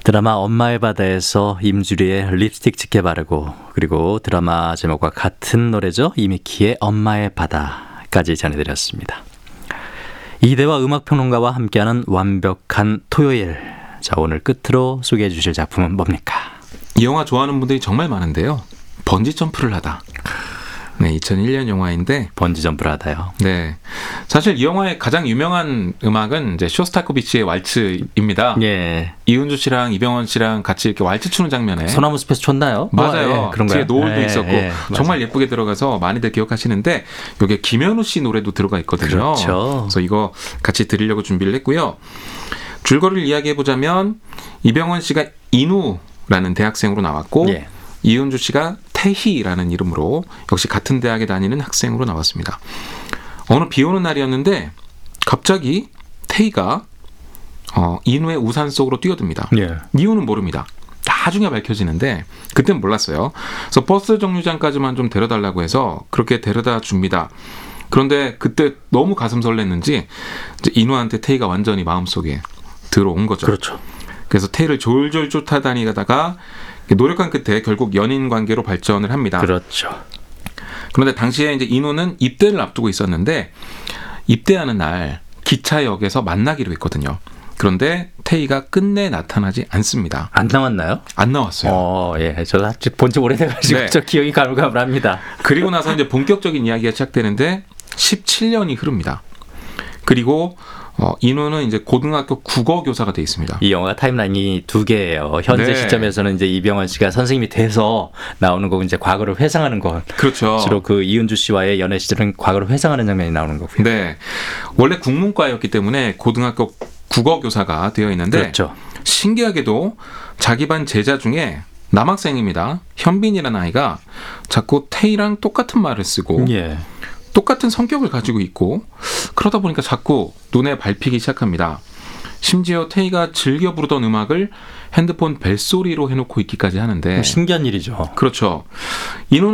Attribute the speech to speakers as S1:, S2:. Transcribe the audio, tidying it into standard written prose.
S1: 드라마 엄마의 바다에서 임주리의 립스틱 짙게 바르고, 그리고 드라마 제목과 같은 노래죠. 이미키의 엄마의 바다까지 전해드렸습니다. 이대화 음악평론가와 함께하는 완벽한 토요일. 자, 오늘 끝으로 소개해 주실 작품은 뭡니까?
S2: 이 영화 좋아하는 분들이 정말 많은데요. 번지 점프를 하다. 네, 2001년 영화인데
S1: 번지 점프를 하다요.
S2: 네, 사실 이 영화의 가장 유명한 음악은 이제 쇼스타코비치의 왈츠입니다.
S1: 예.
S2: 이은주 씨랑 이병헌 씨랑 같이 이렇게 왈츠 추는 장면에
S1: 소나무 숲에서 췄나요?
S2: 맞아요.
S1: 예, 그런가요?
S2: 뒤에 노을도
S1: 예,
S2: 있었고
S1: 예,
S2: 정말 예쁘게 들어가서 많이들 기억하시는데 여기에 김현우 씨 노래도 들어가 있거든요.
S1: 그렇죠.
S2: 그래서 이거 같이 들으려고 준비를 했고요. 줄거리를 이야기해보자면 이병헌 씨가 인우라는 대학생으로 나왔고
S1: 예.
S2: 이은주 씨가 태희라는 이름으로 역시 같은 대학에 다니는 학생으로 나왔습니다. 어느 비 오는 날이었는데 갑자기 태희가 인우의 우산 속으로 뛰어듭니다.
S1: 예.
S2: 이유는 모릅니다. 나중에 밝혀지는데 그땐 몰랐어요. 그래서 버스 정류장까지만 좀 데려달라고 해서 그렇게 데려다 줍니다. 그런데 그때 너무 가슴 설렜는지 이제 인우한테 태희가 완전히 마음속에 들어온 거죠.
S1: 그렇죠.
S2: 그래서 태희를 졸졸 쫓아다니다가 노력한 끝에 결국 연인 관계로 발전을 합니다.
S1: 그렇죠.
S2: 그런데 당시에 이제 인우는 입대를 앞두고 있었는데 입대하는 날 기차역에서 만나기로 했거든요. 그런데 태희가 끝내 나타나지 않습니다.
S1: 안 나왔나요?
S2: 안 나왔어요.
S1: 예. 저 아직 본지 오래돼가지고
S2: 네.
S1: 저 기억이 가물가물합니다.
S2: 그리고 나서 이제 본격적인 이야기가 시작되는데 17년이 흐릅니다. 그리고 인우는 이제 고등학교 국어 교사가 돼 있습니다.
S1: 이 영화가 타임라인이 두 개예요. 현재
S2: 네.
S1: 시점에서는 이제 이병헌 씨가 선생님이 돼서 나오는 거고, 이제 과거를 회상하는 것.
S2: 그렇죠.
S1: 주로 그 이은주 씨와의 연애 시절은 과거를 회상하는 장면이 나오는 거고요.
S2: 네, 원래 국문과였기 때문에 고등학교 국어 교사가 되어 있는데
S1: 그렇죠.
S2: 신기하게도 자기 반 제자 중에 남학생입니다. 현빈이라는 아이가 자꾸 태희랑 똑같은 말을 쓰고
S1: 예.
S2: 똑같은 성격을 가지고 있고 그러다 보니까 자꾸 눈에 밟히기 시작합니다. 심지어 태희가 즐겨 부르던 음악을 핸드폰 벨소리로 해놓고 있기까지 하는데
S1: 신기한 일이죠.
S2: 그렇죠. 인호는